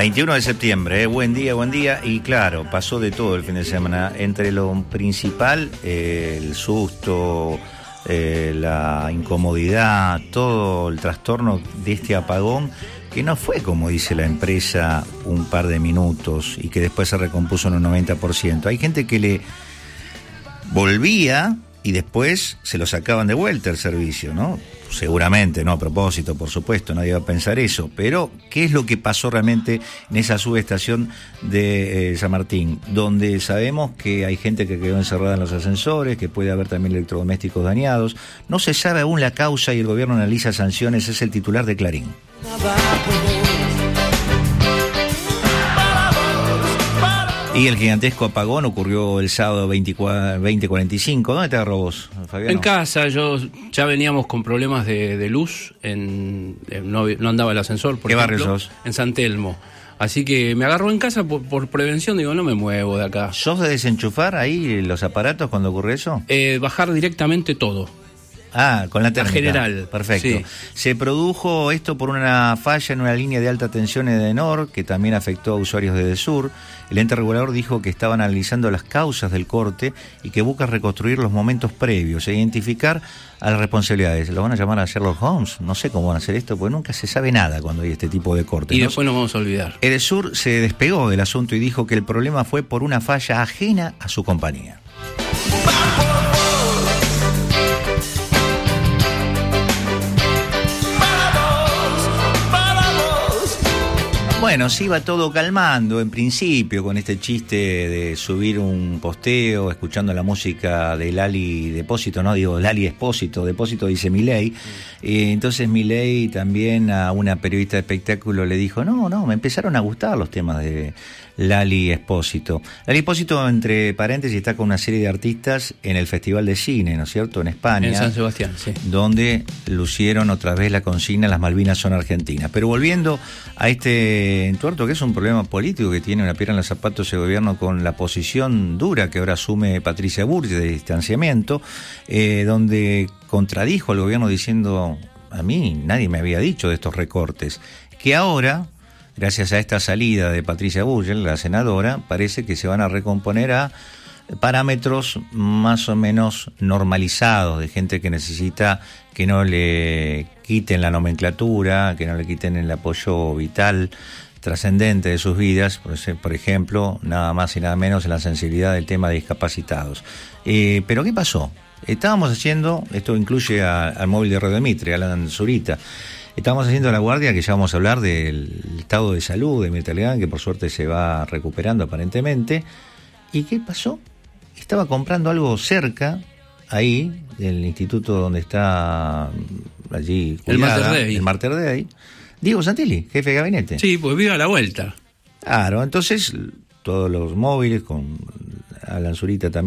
21 de septiembre, buen día, y claro, pasó de todo el fin de semana. Entre lo principal, el susto, la incomodidad, todo el trastorno de este apagón, que no fue, como dice la empresa, un par de minutos y que después se recompuso en un 90%. Hay gente que le volvía y después se lo sacaban de vuelta el servicio, ¿no? Seguramente, no a propósito, por supuesto, nadie va a pensar eso, pero ¿qué es lo que pasó realmente en esa subestación de San Martín? Donde sabemos que hay gente que quedó encerrada en los ascensores, que puede haber también electrodomésticos dañados. No se sabe aún la causa y el gobierno analiza sanciones, es el titular de Clarín. Y el gigantesco apagón ocurrió el sábado 20:45. ¿Dónde te agarró vos, Fabián? En casa. Ya veníamos con problemas de luz. No andaba el ascensor. ¿Qué barrio sos? En San Telmo. Así que me agarró en casa por prevención. Digo, no me muevo de acá. ¿Sos de desenchufar ahí los aparatos cuando ocurre eso? Bajar directamente todo. Ah, con la térmica. General. Perfecto. Sí. Se produjo esto por una falla en una línea de alta tensión de Edenor, que también afectó a usuarios de Edesur. El ente regulador dijo que estaban analizando las causas del corte y que busca reconstruir los momentos previos e identificar a las responsabilidades. ¿Lo van a llamar a Sherlock Holmes? No sé cómo van a hacer esto, porque nunca se sabe nada cuando hay este tipo de cortes. Y después nos vamos a olvidar. Edesur se despegó del asunto y dijo que el problema fue por una falla ajena a su compañía. Bueno, se iba todo calmando en principio con este chiste de subir un posteo escuchando la música de Lali Depósito, no digo Lali Espósito, Depósito dice Milei. Entonces Milei también a una periodista de espectáculo le dijo, no, me empezaron a gustar los temas de Lali Espósito. Lali Espósito, entre paréntesis, está con una serie de artistas en el Festival de Cine, ¿no es cierto?, en España. En San Sebastián, sí. Donde lucieron otra vez la consigna, las Malvinas son argentinas. Pero volviendo a este entuerto, que es un problema político que tiene una piedra en los zapatos el gobierno con la posición dura que ahora asume Patricia Bullrich de distanciamiento, donde contradijo al gobierno diciendo, a mí nadie me había dicho de estos recortes, que ahora, gracias a esta salida de Patricia Bullrich, la senadora, parece que se van a recomponer a parámetros más o menos normalizados, de gente que necesita que no le quiten la nomenclatura, que no le quiten el apoyo vital, trascendente de sus vidas, por ejemplo, nada más y nada menos en la sensibilidad del tema de discapacitados. Pero ¿qué pasó? Estábamos haciendo, esto incluye al móvil de Radio Mitre, Alan Zurita, estamos haciendo la guardia, que ya vamos a hablar del estado de salud de Mirta Legrand, que por suerte se va recuperando aparentemente. ¿Y qué pasó? Estaba comprando algo cerca, ahí, del instituto donde está allí cuidada, el Mater Dei. Diego Santilli, jefe de gabinete. Sí, pues vive a la vuelta. Claro, entonces todos los móviles con Alan Zurita también.